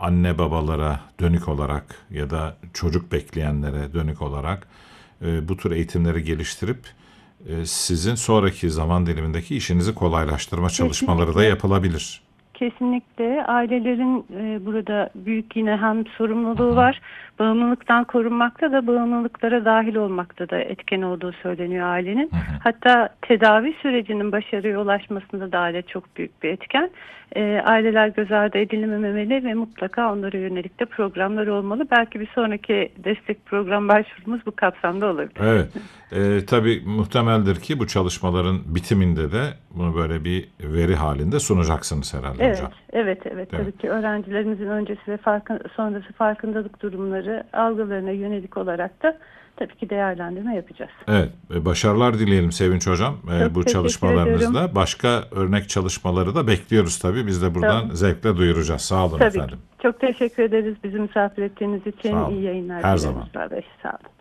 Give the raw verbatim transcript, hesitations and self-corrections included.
anne babalara dönük olarak ya da çocuk bekleyenlere dönük olarak e, bu tür eğitimleri geliştirip e, sizin sonraki zaman dilimindeki işinizi kolaylaştırma çalışmaları da Kesinlikle. yapılabilir. Kesinlikle ailelerin e, burada büyük yine hem Hı sorumluluğu hı. var, bağımlılıktan korunmakta da bağımlılıklara dahil olmakta da etken olduğu söyleniyor ailenin. Hı hı. Hatta tedavi sürecinin başarıya ulaşmasında da aile çok büyük bir etken. E, aileler göz ardı edilmemeli ve mutlaka onlara yönelik de programlar olmalı. Belki bir sonraki destek program başvurumuz bu kapsamda olabilir. Evet. E, tabii muhtemeldir ki bu çalışmaların bitiminde de bunu böyle bir veri halinde sunacaksınız herhalde Evet, hocam. evet, evet. Değil mi? Tabii ki öğrencilerimizin öncesi ve farkın, sonrası farkındalık durumları, algılarına yönelik olarak da tabii ki değerlendirme yapacağız. Evet, e, başarılar dileyelim Sevinç Hocam e, Çok bu teşekkür ediyorum. çalışmalarınızda. Başka örnek çalışmaları da bekliyoruz tabii. Biz de buradan Tamam. zevkle duyuracağız. Sağ olun Tabii ki. efendim. Çok teşekkür ederiz bizi misafir ettiğiniz için. Sağ olun. İyi yayınlar Her dileriz. zaman. Bey. Sağ olun.